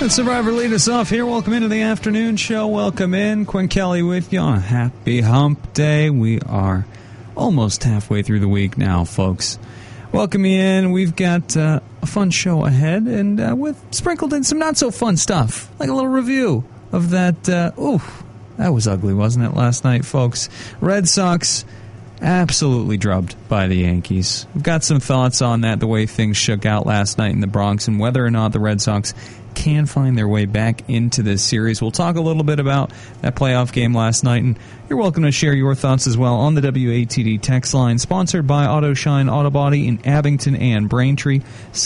Survivor lead us off here. Welcome into the afternoon show. Welcome in. Quinn Kelly with you on a happy hump day. We are almost halfway through the week now, folks. Welcome in. We've got a fun show ahead, and with sprinkled in some not so fun stuff, like a little review of that. That was ugly, wasn't it, last night, folks? Red Sox absolutely drubbed by the Yankees. We've got some thoughts on that, the way things shook out last night in the Bronx, and whether or not the Red Sox can find their way back into this series. We'll talk a little bit about that playoff game last night, and you're welcome to share your thoughts as well on the WATD text line, sponsored by AutoShine Auto Body in Abington and Braintree,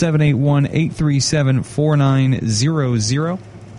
781-837-4900.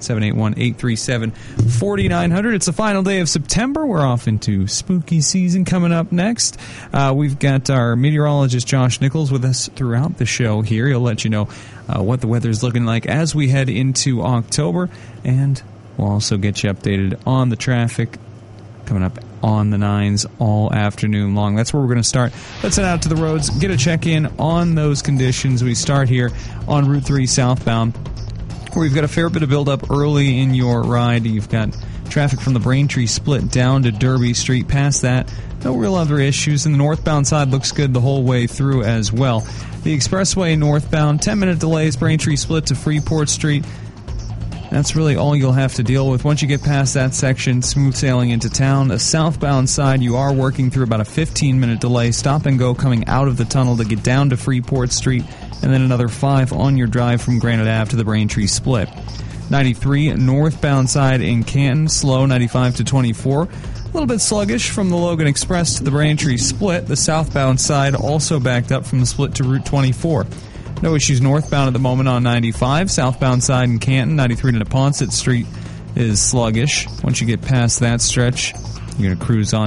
781-837-4900. It's the final day of September. We're off into spooky season coming up next. We've got our meteorologist Josh Nichols with us throughout the show here. He'll let you know what the weather's looking like as we head into October, and we'll also get you updated on the traffic coming up on the 9s all afternoon long. That's where we're going to start. Let's head out to the roads, get a check-in on those conditions. We start here on Route 3 southbound, where you've got a fair bit of build-up early in your ride. You've got traffic from the Braintree split down to Derby Street. Past that, no real other issues. And the northbound side looks good the whole way through as well. The expressway northbound, 10-minute delays, Braintree split to Freeport Street. That's really all you'll have to deal with. Once you get past that section, smooth sailing into town. The southbound side, you are working through about a 15-minute delay. Stop and go coming out of the tunnel to get down to Freeport Street, and then another 5 on your drive from Granite Ave to the Braintree split. 93 northbound side in Canton, slow 95 to 24. A little bit sluggish from the Logan Express to the Braintree split. The southbound side also backed up from the split to Route 24. No issues northbound at the moment on 95. Southbound side in Canton, 93 to Neponset Street is sluggish. Once you get past that stretch, you're going to cruise on